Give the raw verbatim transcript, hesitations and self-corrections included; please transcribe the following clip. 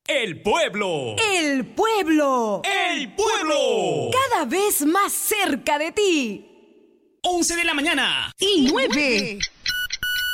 El pueblo. El pueblo. El pueblo. Cada vez más cerca de ti. once de la mañana. Y nueve.